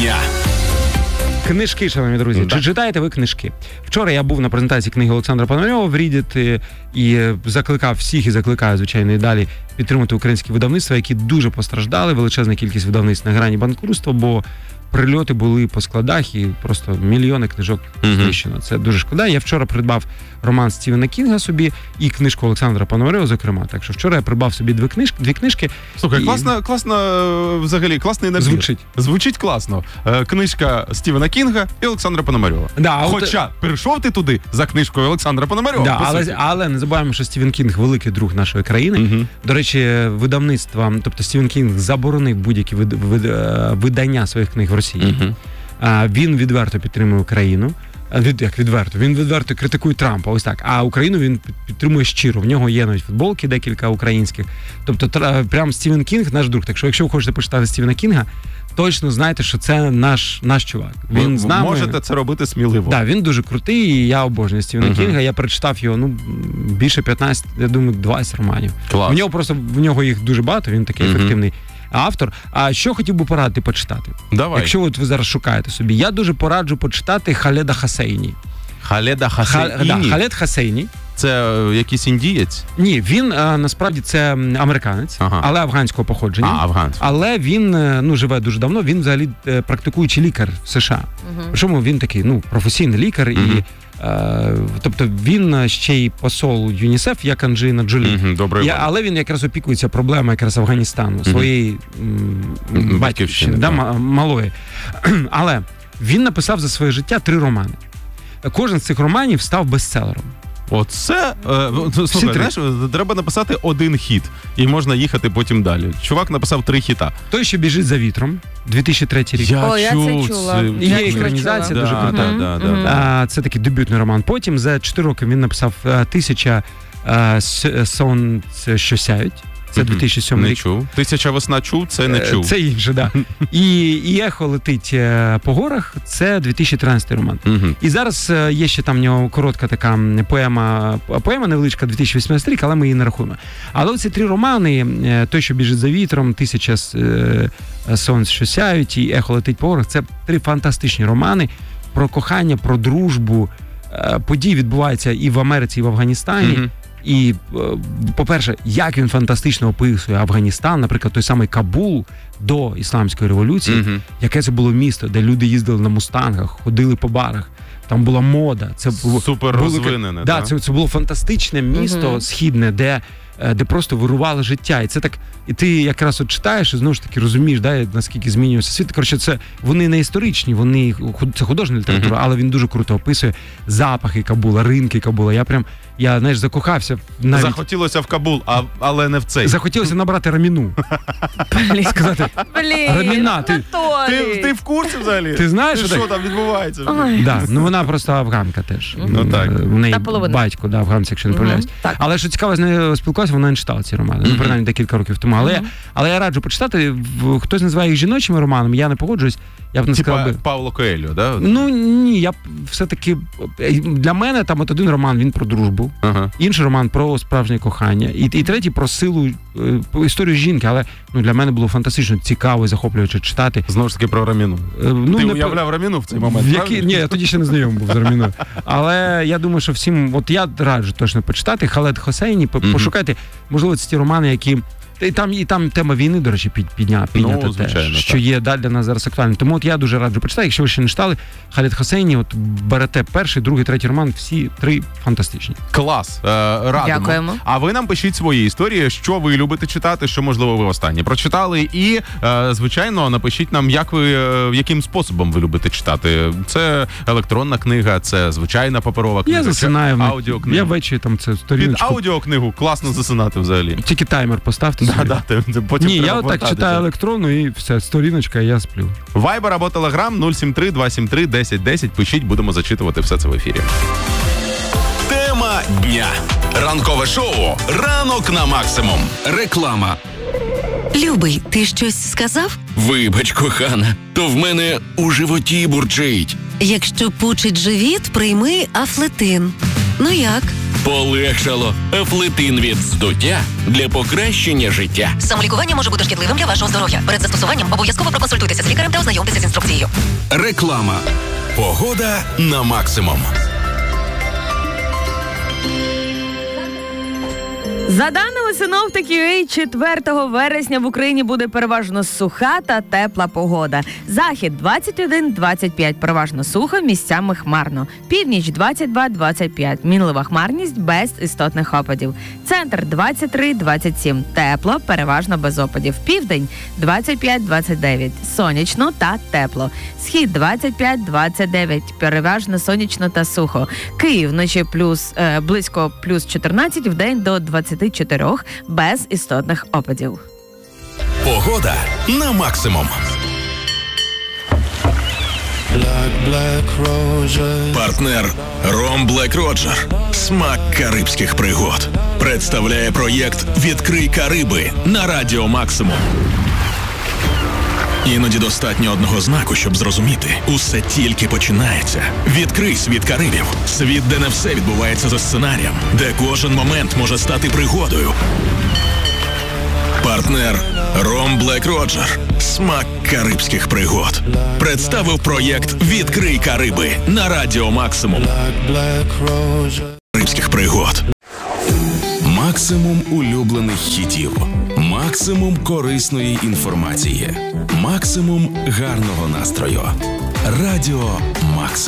дня. Книжки, шановні друзі. Чи читаєте ви книжки? Вчора я був на презентації книги Олександра Пономарьова в Reddit і закликав всіх, і закликаю, звичайно, і далі підтримати українські видавництва, які дуже постраждали, величезна кількість видавництв на грані банкрутства, бо прильоти були по складах і просто мільйони книжок знищено. Це дуже шкода. Я вчора придбав роман Стівена Кінга собі і книжку Олександра Пономарьова, зокрема. Так що вчора я придбав собі дві книжки. Слухай, класно, взагалі, класний набір. Звучить класно. Книжка Стівена Кінга і Олександра Пономарьова. Да, хоча прийшов ти туди за книжкою Олександра Пономарьова. Да, але не забуваємо, що Стівен Кінг – великий друг нашої країни. До речі, видавництва, тобто Стівен Кінг заборонив будь-які видання своїх книг в Росії. Він відверто підтримує Україну. Він відверто критикує Трампа, ось так. А Україну він підтримує щиро. В нього є навіть футболки декілька українських. Тобто прям Стівен Кінг наш друг. Так що якщо ви хочете почитати Стівена Кінга, точно знайте, що це наш чувак. Він з нами. Можете це робити сміливо. Так, він дуже крутий, і я обожнюю Стівена Кінга. Я прочитав його, більше 15, я думаю, 20 романів. Клас. В нього їх дуже багато, він такий ефективний автор. А що хотів би порадити почитати? Давай. Якщо ви зараз шукаєте собі. Я дуже пораджу почитати Халеда Хосейні. Халеда Хосейні? Халед Хосейні. Це якийсь індієць? Ні, він насправді це американець, але афганського походження. Афганський. Але він живе дуже давно, він взагалі практикуючий лікар в США. Причому він такий, професійний лікар і тобто він ще й посол ЮНІСЕФ, як Анджеліна Джолі. Але він якраз опікується проблемою якраз Афганістану, своєї батьківщини, малої. Але він написав за своє життя 3 романи. Кожен з цих романів став бестселером. Оце, слухай, знаєш, треба написати 1 хіт, і можна їхати потім далі. Чувак написав 3 хіта. Той, що біжить за вітром, 2003 рік. Я це чула. Є екранізація дуже крута. Це такий дебютний роман. Потім за 4 роки він написав 1000 сон, що сяють. Це 2007 рік. Не чув. 1000 весна чув, це не чув. Це інше, да. І «Ехо летить по горах» – це 2013 роман. І зараз є ще там в нього коротка така поема невеличка, 2018 рік, але ми її не рахуємо. Але оці 3 романи, «Той, що біжить за вітром», 1000 сонць, що сяють і «Ехо летить по горах» – це 3 фантастичні романи про кохання, про дружбу. Події відбуваються і в Америці, і в Афганістані. І, по-перше, як він фантастично описує Афганістан, наприклад, той самий Кабул до Ісламської революції, яке це було місто, де люди їздили на мустангах, ходили по барах, там була мода. Це було супер розвинене. Да, це було фантастичне місто східне, де просто вирувало життя. І це так, і ти якраз читаєш і знову ж таки розумієш, наскільки змінюється світ. Коротше, це вони не історичні, це художня література, але він дуже круто описує запахи Кабула, ринки Кабула. Я закохався. Захотілося в Кабул, але не в цей. Захотілося набрати Раміну. Сказати, Раміна, ти в курсі взагалі? Ти знаєш, що там відбувається? Да, вона просто афганка теж. В неї батько, афганець, якщо не помиляюсь. Але що цікаво, з нею спілкувався, вона не читала ці романи. Принаймні декілька років тому. Але я раджу почитати. Хтось називає їх жіночими романами, я не погоджуюсь. Я б не сказав би... Пауло Коельо, да? Ні, я все-таки... Для мене там один роман, він про дружбу, інший роман про справжнє кохання, і третій про силу, історію жінки, але для мене було фантастично цікаво і захоплююче читати. Знову ж таки про Раміну. Ти уявляв Раміну в цей момент, Ні, я тоді ще не знайомий був з Раміною. Але я думаю, що всім, я раджу точно почитати Халед Хосейні, пошукайте, можливо, це ті романи, які... І там тема війни, до речі, піднята теж, що є для нас зараз актуальним. Тому я дуже раджу почитати. Якщо ви ще не читали, Халед Хосейні, берете перший, другий, третій роман, всі 3 фантастичні. Клас, радимо. Дякуємо. А ви нам пишіть свої історії, що ви любите читати, що, можливо, ви останні прочитали. І, звичайно, напишіть нам, яким способом ви любите читати. Це електронна книга, це звичайна паперова книга, я засинаю, аудіокнига. Я ввечері там це сторіночку. Під аудіокнигу класно засинати взагалі. Тільки таймер поставте. Потім я так читаю електронну і все, сторіночка, і я сплю. Viber або Telegram 073 273 1010. Пишіть, будемо зачитувати все це в ефірі. Тема дня. Ранкове шоу «Ранок на максимум». Реклама. Любий, ти щось сказав? Вибач, кохана, то в мене у животі бурчить. Якщо пучить живіт, прийми Афлетин. Ну як? Полегшало. Афлетин від вздуття для покращення життя. Самолікування може бути шкідливим для вашого здоров'я. Перед застосуванням обов'язково проконсультуйтеся з лікарем та ознайомтеся з інструкцією. Реклама. Погода на максимум. За даними синоптиків, 4 вересня в Україні буде переважно суха та тепла погода. Захід 21-25, переважно сухо, місцями хмарно. Північ 22-25, мінлива хмарність без істотних опадів. Центр 23-27, тепло, переважно без опадів. Південь 25-29, сонячно та тепло. Схід 25-29, переважно сонячно та сухо. Київ вночі близько плюс 14, вдень до 24 без істотних опадів. Погода на максимум. Партнер Ром Блек Роджер. Смак карибських пригод. Представляє проєкт «Відкрий Кариби» на Радіо Максимум. Іноді достатньо одного знаку, щоб зрозуміти. Усе тільки починається. Відкрий світ Карибів. Світ, де не все відбувається за сценарієм. Де кожен момент може стати пригодою. Партнер Ром Блек Роджер. Смак карибських пригод. Представив проєкт «Відкрий Кариби» на Радіо Максимум. Карибських пригод. Максимум улюблених хітів. Максимум корисної інформації. Максимум гарного настрою. Радіо Максимум.